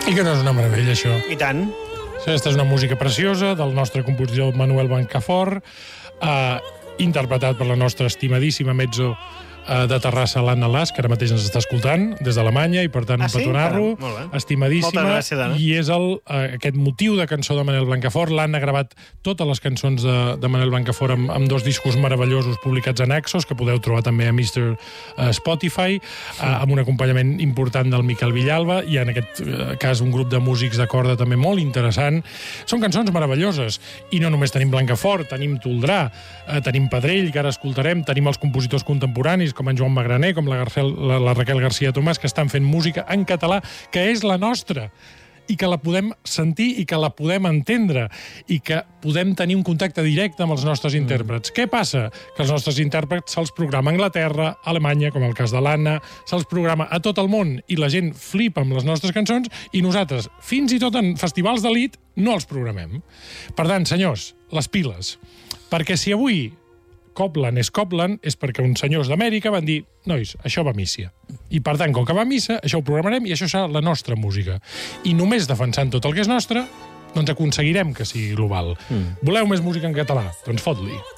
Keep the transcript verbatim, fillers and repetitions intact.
I que no és una meravella, això. I tant. Aquesta és una música preciosa del nostre compositor Manuel Blancafort, eh, interpretat per la nostra estimadíssima mezzo eh, de Terrassa, l'Anna Las, que ara mateix ens està escoltant des d'Alemanya, i per tant Ah, un sí? petonar-lo, Caram, molt bé. estimadíssima. Moltes gràcies, Anna. I és el, eh, aquest motiu de cançó de Manel Blancafort. L'Anna ha gravat totes les cançons de, de Manel Blancafort amb, amb dos discos meravellosos publicats a Naxos, que podeu trobar també a mister Spotify, eh, amb un acompanyament important del Miquel Villalba, i en aquest eh, cas un grup de músics de corda també molt interessant. Són cançons meravelloses, i no només tenim Blancafort, tenim Toldrà, eh, tenim Pedrell, que ara escoltarem, tenim els compositors contemporanis, com en Joan Magraner, com la, Garcel, la, la Raquel García Tomàs, que estan fent música en català, que és la nostra, i que la podem sentir i que la podem entendre, i que podem tenir un contacte directe amb els nostres intèrprets. Mm. Què passa? Que els nostres intèrprets se'ls programa a Anglaterra, a Alemanya, com el cas de l'Anna, se'ls programa a tot el món, i la gent flipa amb les nostres cançons, i nosaltres, fins i tot en festivals d'elit, no els programem. Per tant, senyors, les piles. Perquè si avui Copland és Copland, és perquè uns senyors d'Amèrica van dir, nois, això va a missa. I per tant, com que va a missa, això ho programarem i això serà la nostra música. I només defensant tot el que és nostre, doncs aconseguirem que sigui global. Mm. Voleu més música en català? Doncs fot-li.